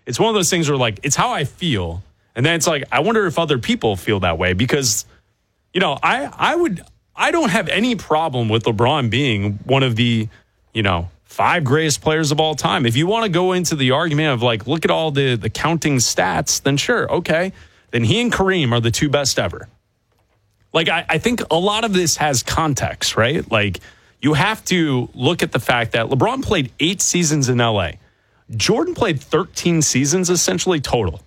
it's one of those things where, like, it's how I feel. And then it's like, I wonder if other people feel that way because, you know, I don't have any problem with LeBron being one of the, you know, 5 greatest players of all time. If you want to go into the argument of, like, look at all the counting stats, then sure, okay. Then he and Kareem are the 2 best ever. Like, I think a lot of this has context, right? Like, you have to look at the fact that LeBron played 8 seasons in LA. Jordan played 13 seasons essentially total.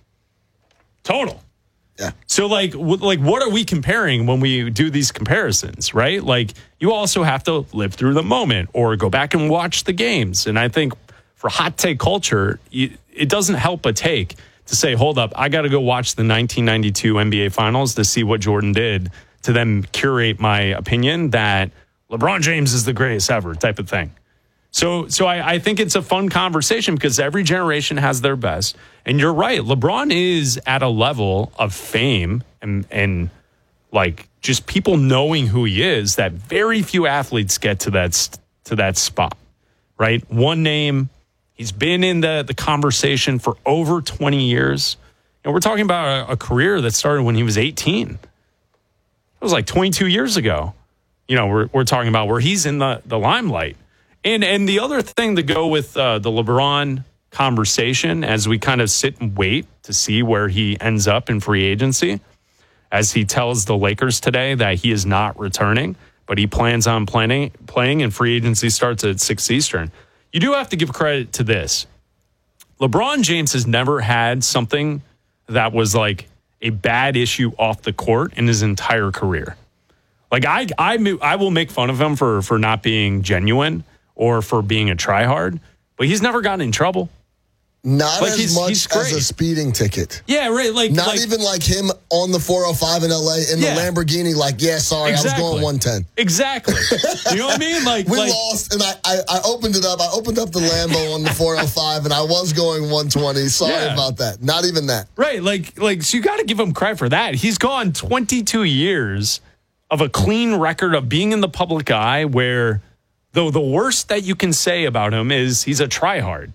Yeah. So, like, what are we comparing when we do these comparisons, right? Like, you also have to live through the moment or go back and watch the games. And I think for hot take culture, it doesn't help a take to say, hold up, I got to go watch the 1992 NBA Finals to see what Jordan did to then curate my opinion that LeBron James is the greatest ever type of thing. So I think it's a fun conversation because every generation has their best. And you're right. LeBron is at a level of fame and like just people knowing who he is that very few athletes get to that spot, right? One name, he's been in the conversation for over 20 years. And we're talking about a career that started when he was 18. It was like 22 years ago. You know, we're talking about where he's in the limelight. And the other thing to go with the LeBron conversation as we kind of sit and wait to see where he ends up in free agency, as he tells the Lakers today that he is not returning, but he plans on playing and free agency starts at 6 Eastern. You do have to give credit to this. LeBron James has never had something that was like a bad issue off the court in his entire career. Like I will make fun of him for not being genuine or for being a tryhard, but he's never gotten in trouble. Not like as much as a speeding ticket. Yeah, right. Not even like him on the 405 in LA in the Lamborghini. Like, yeah, sorry, exactly. I was going 110. Exactly. You know what I mean? Like we lost, and I opened it up. I opened up the Lambo on the 405, and I was going 120. Sorry about that. Not even that. Right. Like so you got to give him credit for that. He's gone 22 years of a clean record of being in the public eye, where though the worst that you can say about him is he's a tryhard.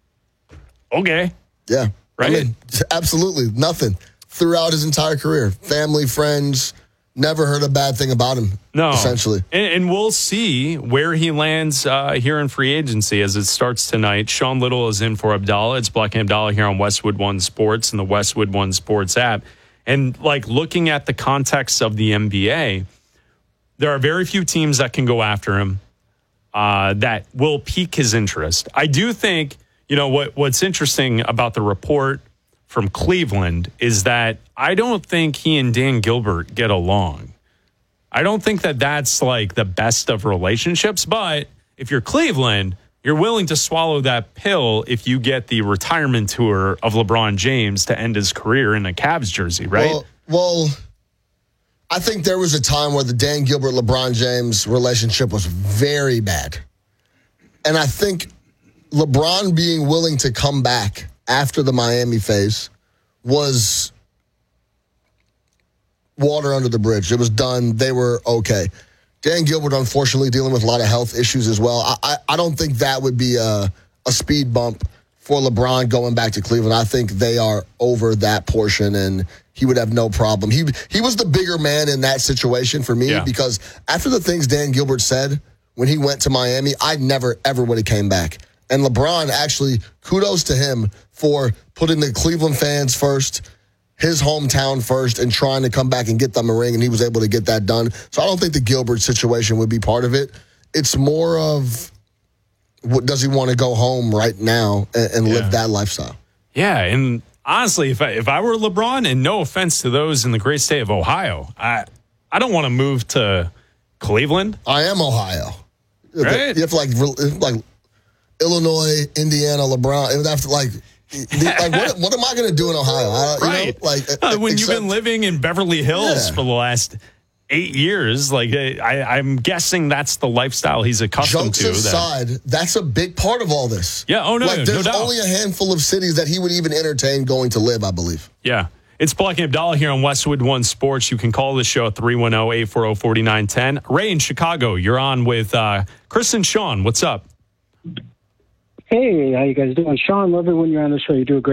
Okay. Yeah. Right. I mean, absolutely nothing throughout his entire career. Family, friends, never heard a bad thing about him. No. Essentially. And we'll see where he lands here in free agency as it starts tonight. Sean Little is in for Abdallah. It's Black and Abdallah here on Westwood One Sports and the Westwood One Sports app. And like looking at the context of the NBA, there are very few teams that can go after him that will pique his interest. I do think, you know, what's interesting about the report from Cleveland is that I don't think he and Dan Gilbert get along. I don't think that that's like the best of relationships, but if you're Cleveland, you're willing to swallow that pill if you get the retirement tour of LeBron James to end his career in a Cavs jersey, right? Well, I think there was a time where the Dan Gilbert-LeBron James relationship was very bad. And I think LeBron being willing to come back after the Miami phase was water under the bridge. It was done. They were okay. Dan Gilbert, unfortunately, dealing with a lot of health issues as well. I don't think that would be a speed bump for LeBron going back to Cleveland. I think they are over that portion, and he would have no problem. He was the bigger man in that situation for me because after the things Dan Gilbert said when he went to Miami, I never, ever would have came back. And LeBron, actually, kudos to him for putting the Cleveland fans first, his hometown first, and trying to come back and get them a ring, and he was able to get that done. So I don't think the Gilbert situation would be part of it. It's more of, what does he want to go home right now and live that lifestyle? Yeah, and honestly, if I were LeBron, and no offense to those in the great state of Ohio, I don't want to move to Cleveland. I am Ohio. Right? You have to like Illinois, Indiana, LeBron. It would have to what am I going to do in Ohio? Right. You know, when you've been living in Beverly Hills for the last 8 years, I'm guessing that's the lifestyle he's accustomed to. Jokes aside, that's a big part of all this. Yeah. Oh, no. There's no doubt. only a handful of cities that he would even entertain going to live, I believe. Yeah. It's Black and Abdallah here on Westwood One Sports. You can call the show at 310-840-4910. Ray in Chicago, you're on with Chris and Sean. What's up? Hey, how you guys doing? Sean, love it when you're on the show. You do a great